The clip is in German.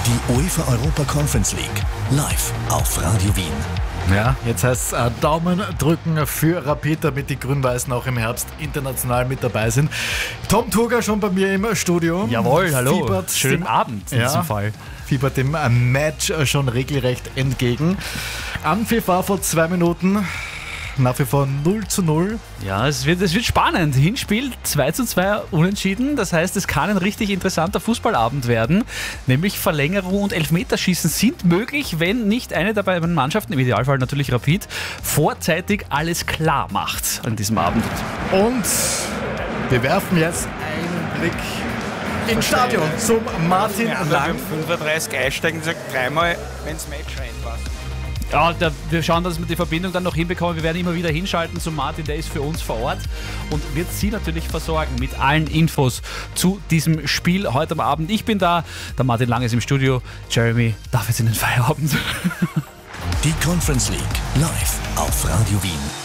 Die UEFA Europa Conference League live auf Radio Wien. Ja, jetzt heißt es Daumen drücken für Rapid, damit die Grün-Weißen auch im Herbst international mit dabei sind. Tom Turger schon bei mir im Studio. Jawohl, hallo. Fiebert schönen Abend in diesem Fall. Fiebert dem Match schon regelrecht entgegen. Anpfiff war vor 2 Minuten. Nach wie vor 0:0. Ja, es wird spannend. Hinspiel 2:2 unentschieden. Das heißt, es kann ein richtig interessanter Fußballabend werden. Nämlich Verlängerung und Elfmeterschießen sind möglich, wenn nicht eine der beiden Mannschaften, im Idealfall natürlich Rapid, vorzeitig alles klar macht an diesem Abend. Und wir werfen jetzt einen Blick ins Stadion zum Martin Lang. Um 35 einsteigen, sagt dreimal, wenn das Match rennt, was. Ja, wir schauen, dass wir die Verbindung dann noch hinbekommen. Wir werden immer wieder hinschalten zu Martin, der ist für uns vor Ort und wird Sie natürlich versorgen mit allen Infos zu diesem Spiel heute am Abend. Ich bin da, der Martin Lang ist im Studio. Jeremy darf jetzt in den Feierabend. Die Conference League live auf Radio Wien.